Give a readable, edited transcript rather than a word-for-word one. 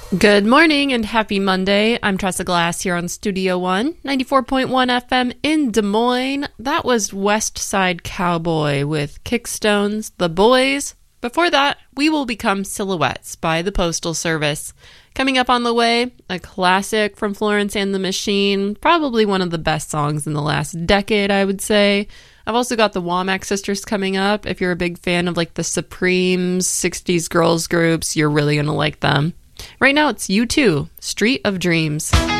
Good morning and happy Monday. I'm Tressa Glass here on Studio One, 94.1 FM in Des Moines. That was West Side Cowboy with Kickstones, The Boys. Before that, We Will Become Silhouettes by the Postal Service. Coming up on the way, a classic from Florence and the Machine, probably one of the best songs in the last decade, I would say. I've also got the Womack Sisters coming up. If you're a big fan of like the Supremes, 60s girls groups, you're really going to like them. Right now, it's U2, Street of Dreams.